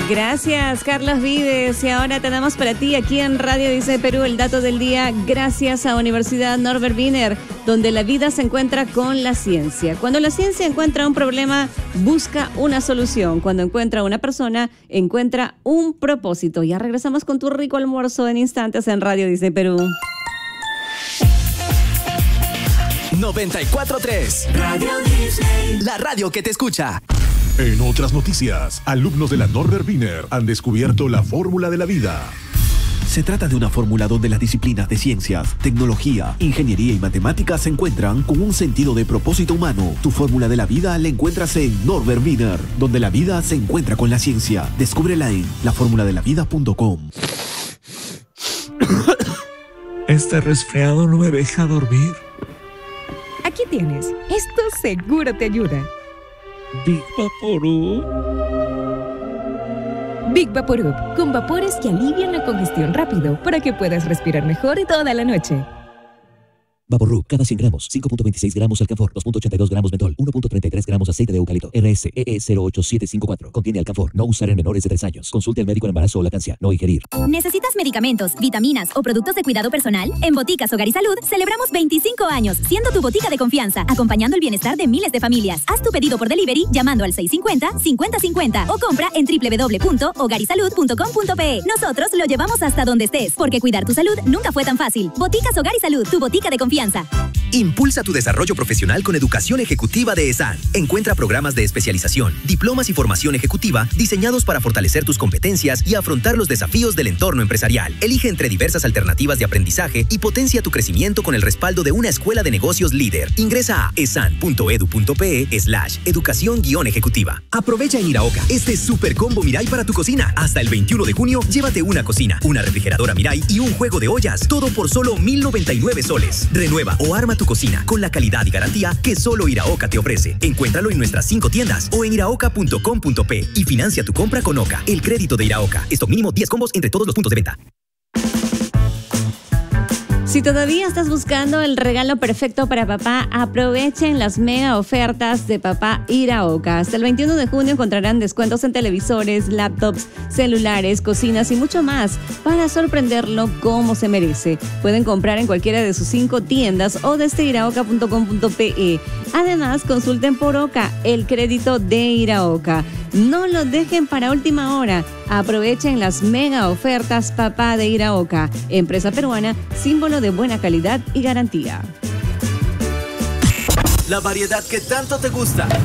Gracias, Carlos Vives. Y ahora tenemos para ti aquí en Radio Disney Perú el dato del día gracias a Universidad Norbert Wiener, donde la vida se encuentra con la ciencia. Cuando la ciencia encuentra un problema, busca una solución. Cuando encuentra una persona, encuentra un propósito. Ya regresamos con tu rico almuerzo en instantes en Radio Disney Perú. 94.3 Radio Disney, la radio que te escucha. En otras noticias, alumnos de la Norbert Wiener han descubierto la fórmula de la vida. Se trata de una fórmula donde las disciplinas de ciencias, tecnología, ingeniería y matemáticas se encuentran con un sentido de propósito humano. Tu fórmula de la vida la encuentras en Norbert Wiener, donde la vida se encuentra con la ciencia. Descúbrela en laformuladelavida.com. Este resfriado no me deja dormir. Aquí tienes. Esto seguro te ayuda. Big Vaporub. Big Vaporub, con vapores que alivian la congestión rápido para que puedas respirar mejor toda la noche. Vaporub, cada 100 gramos, 5.26 gramos alcanfor, 2.82 gramos mentol, 1.33 gramos aceite de eucalipto, RSEE 08754. Contiene alcanfor, no usar en menores de 3 años. Consulte al médico en embarazo o lactancia, no ingerir. ¿Necesitas medicamentos, vitaminas o productos de cuidado personal? En Boticas Hogar y Salud celebramos 25 años, siendo tu botica de confianza, acompañando el bienestar de miles de familias. Haz tu pedido por delivery llamando al 650-5050 o compra en www.hogarisalud.com.pe. Nosotros lo llevamos hasta donde estés, porque cuidar tu salud nunca fue tan fácil. Boticas Hogar y Salud, tu botica de confianza. Impulsa tu desarrollo profesional con Educación Ejecutiva de ESAN. Encuentra programas de especialización, diplomas y formación ejecutiva diseñados para fortalecer tus competencias y afrontar los desafíos del entorno empresarial. Elige entre diversas alternativas de aprendizaje y potencia tu crecimiento con el respaldo de una escuela de negocios líder. Ingresa a esan.edu.pe/educación-ejecutiva. Aprovecha en Iraoka este super combo Mirai para tu cocina. Hasta el 21 de junio, llévate una cocina, una refrigeradora Mirai y un juego de ollas. Todo por solo 1,099 soles. Renueva o arma tu cocina con la calidad y garantía que solo Iraoka te ofrece. Encuéntralo en nuestras 5 tiendas o en iraoka.com.pe y financia tu compra con Oka, el crédito de Iraoka. Stock mínimo 10 combos entre todos los puntos de venta. Si todavía estás buscando el regalo perfecto para papá, aprovechen las mega ofertas de Papá Iraoka. Hasta el 21 de junio encontrarán descuentos en televisores, laptops, celulares, cocinas y mucho más para sorprenderlo como se merece. Pueden comprar en cualquiera de sus 5 tiendas o desde iraoka.com.pe. Además, consulten por Oka, el crédito de Iraoka. No lo dejen para última hora. Aprovechen las mega ofertas Papá de Iraoka, empresa peruana, símbolo de buena calidad y garantía. La variedad que tanto te gusta